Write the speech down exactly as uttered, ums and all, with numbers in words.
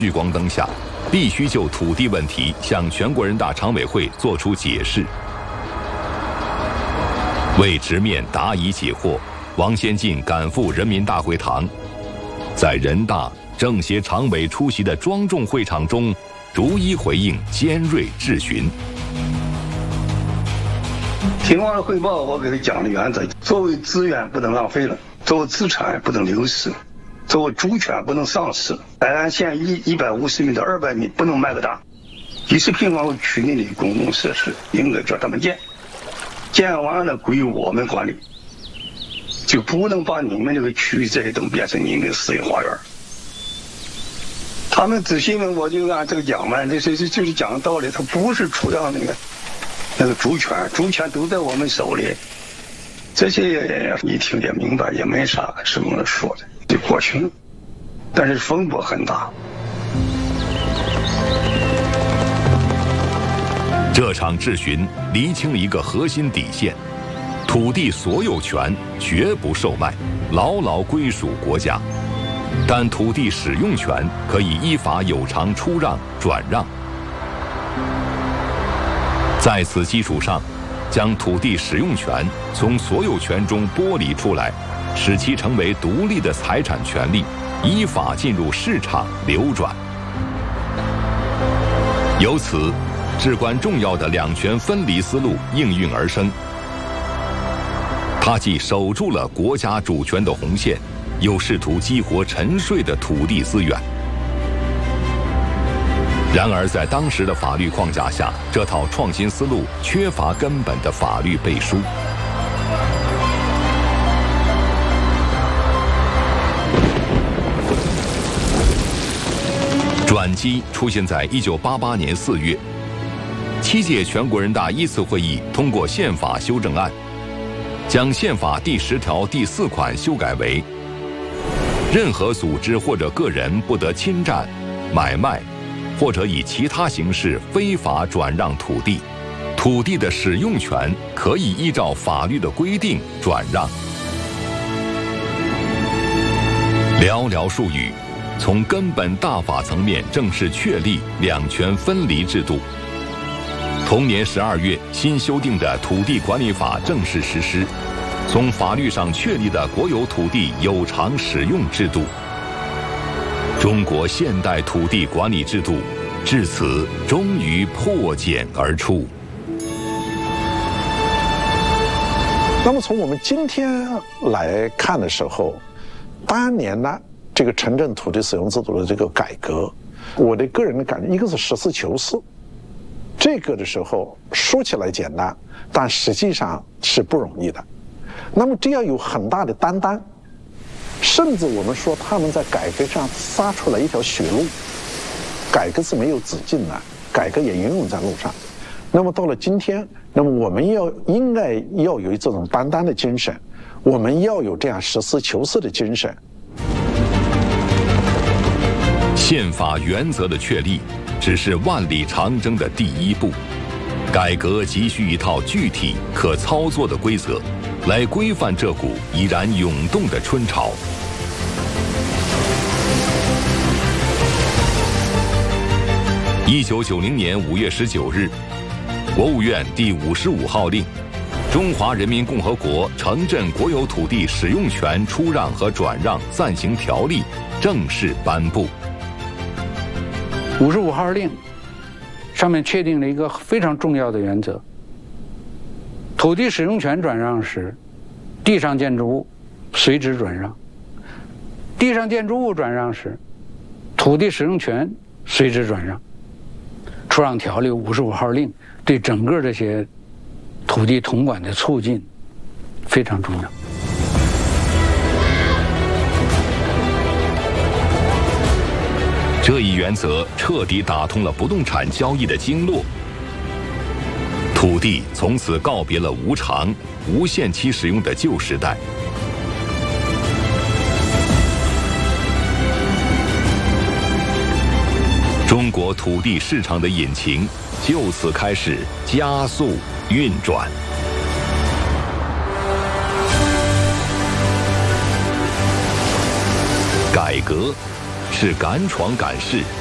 聚光灯下，必须就土地问题向全国人大常委会作出解释。为直面答疑解惑，王先进赶赴人民大会堂，在人大、政协常委出席的庄重会场中，逐一回应尖锐质询。 听完了汇报，我给他讲了原则：作为资源不能浪费了，作为资产不能流失，作为主权不能丧失。海岸线一一百五十米到二百米不能卖个大，几十平方区内的公共设施应该叫他们建，建完了归我们管理，就不能把你们这个区域这些都变成你们私人花园。他们仔细问，我就按这个讲嘛，这是就是讲道理，他不是出让那个那个主权，主权都在我们手里。这些一听也明白，也没啥什么说的，就过去了。但是风波很大。 这场质询厘清了一个核心底线：土地所有权绝不售卖，牢牢归属国家。但土地使用权可以依法有偿出让、转让。在此基础上，将土地使用权从所有权中剥离出来，使其成为独立的财产权利，依法进入市场流转。由此，至关重要的两权分离思路应运而生。它既守住了国家主权的红线，又试图激活沉睡的土地资源。然而，在当时的法律框架下，这套创新思路缺乏根本的法律背书。转机出现在一九八八年四月，七届全国人大一次会议通过宪法修正案，将宪法第十条第四款修改为：任何组织或者个人不得侵占、买卖，或者以其他形式非法转让土地，土地的使用权可以依照法律的规定转让。寥寥数语，从根本大法层面正式确立两权分离制度。同年十二月，新修订的土地管理法正式实施，从法律上确立的国有土地有偿使用制度。中国现代土地管理制度至此终于破茧而出。 那么从我们今天来看的时候，当年呢这个城镇土地使用制度的这个改革，我的个人的感觉，一个是实事求是，这个的时候说起来简单，但实际上是不容易的。那么这要有很大的担当，甚至我们说他们在改革上杀出了一条血路。改革是没有止境的，改革也应用在路上。那么到了今天，那么我们要应该要有这种担当的精神，我们要有这样实事求是的精神。 宪法原则的确立只是万里长征的第一步，改革急需一套具体可操作的规则，来规范这股已然涌动的春潮。一九九零年五月十九日，国务院第五十五号令《中华人民共和国城镇国有土地使用权出让和转让暂行条例》正式颁布。 五十五号令上面确定了一个非常重要的原则：土地使用权转让时，地上建筑物随之转让；地上建筑物转让时，土地使用权随之转让。出让条例五十五号令对整个这些土地统管的促进非常重要。 这一原则彻底打通了不动产交易的经络，土地从此告别了无偿、无限期使用的旧时代。中国土地市场的引擎就此开始加速运转。改革是敢闯敢试，